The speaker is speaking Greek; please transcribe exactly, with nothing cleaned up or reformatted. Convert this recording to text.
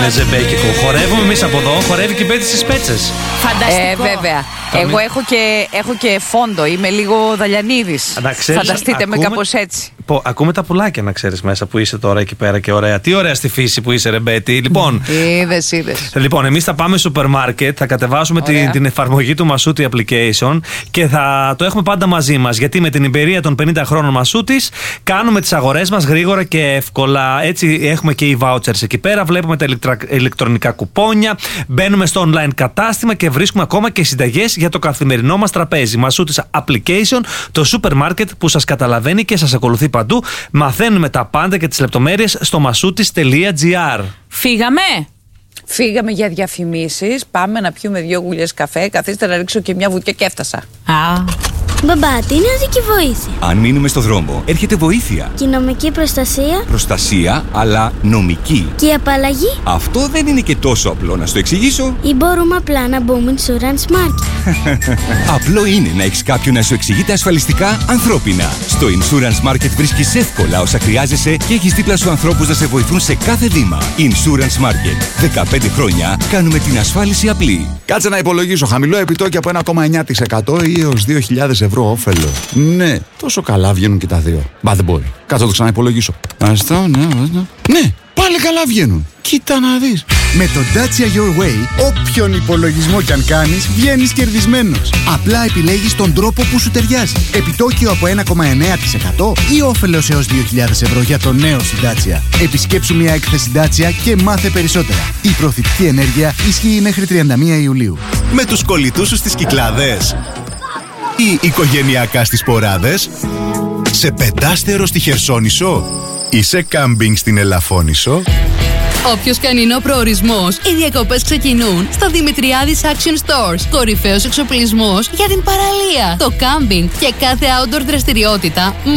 είναι ζεμπέκικο. Χορεύουμε εμείς από εδώ, χορεύει και η Μπέτη στις πέτσες. Φανταστικό. Ε, βέβαια. Καμία. Εγώ έχω και, έχω και φόντο, είμαι λίγο Δαλιανίδης. Φανταστείτε με κάπως έτσι. Πω, ακούμε τα πουλάκια, να ξέρεις, μέσα που είσαι τώρα εκεί πέρα και ωραία. Τι ωραία στη φύση που είσαι, ρε Μπέτη. Λοιπόν, είδες, είδες. Λοιπόν, εμείς θα πάμε στο σούπερ μάρκετ, θα κατεβάσουμε την, την εφαρμογή του Μασούτη Application και θα το έχουμε πάντα μαζί μας. Γιατί με την εμπειρία των πενήντα χρόνων Μασούτης κάνουμε τις αγορές μας γρήγορα και εύκολα. Έτσι έχουμε και οι vouchers εκεί πέρα, βλέπουμε τα ηλεκτρα, ηλεκτρονικά κουπόνια, μπαίνουμε στο online κατάστημα και βρίσκουμε ακόμα και συνταγές για το καθημερινό μας τραπέζι. Μασούτης Application, το σούπερ μάρκετ που σας καταλαβαίνει και σας ακολουθεί παντού. Μαθαίνουμε τα πάντα και τις λεπτομέρειες στο μασούτης τελεία τζι άρ. Φύγαμε! Φύγαμε για διαφημίσεις. Πάμε να πιούμε δύο γουλιές καφέ. Καθίστε να ρίξω και μια βουτιά και έφτασα. Α. Μπαμπά, τι είναι οδική βοήθεια? Αν μείνουμε στο δρόμο, έρχεται βοήθεια. Και η νομική προστασία? Προστασία, αλλά νομική. Και η απαλλαγή? Αυτό δεν είναι και τόσο απλό, να στο εξηγήσω. Ή μπορούμε απλά να μπούμε Insurance Market? Απλό είναι να έχεις κάποιον να σου εξηγεί τα ασφαλιστικά ανθρώπινα. Στο Insurance Market βρίσκεις εύκολα όσα χρειάζεσαι και έχεις δίπλα σου ανθρώπους να σε βοηθούν σε κάθε βήμα. Insurance Market. δεκαπέντε χρόνια κάνουμε την ασφάλιση απλή. Κάτσε να υπολογίσω. Χαμηλό επιτόκιο από ένα κόμμα εννιά τοις εκατό ή έως δύο χιλιάδες ευρώ όφελο. Ναι, τόσο καλά βγαίνουν και τα δύο. Μπα, δεν μπορεί. Κάτσε να το ξαναυπολογίσω. Αυτό, ναι, ναι. Ναι, πάλι καλά βγαίνουν. Κοίτα να δεις. Με το Dacia Your Way, όποιον υπολογισμό κι αν κάνεις, βγαίνεις κερδισμένος. Απλά επιλέγεις τον τρόπο που σου ταιριάζει. Επιτόκιο από ένα κόμμα εννιά τοις εκατό ή όφελος έως δύο χιλιάδες ευρώ για το νέο σου Dacia. Επισκέψου μια έκθεση Dacia και μάθε περισσότερα. Η προθυπτική ενέργεια ισχύει μέχρι τριάντα μία Ιουλίου. Με τους κολλητούς σου στις Κυκλάδες ή οικογενειακά στις Ποράδες, σε πεντάστερο στη Χερσόνησο ή σε κάμπινγκ στην Ελαφώνησο. Όποιος και αν είναι ο προορισμός, οι διακοπές ξεκινούν στο Δημητριάδης Action Stores. Κορυφαίος εξοπλισμός για την παραλία, το κάμπινγκ και κάθε outdoor δραστηριότητα.